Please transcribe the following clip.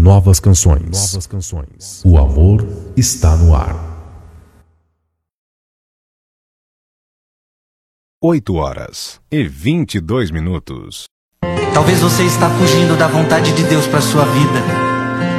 novas canções. O amor está no ar. 8h22. Talvez você está fugindo da vontade de Deus para sua vida.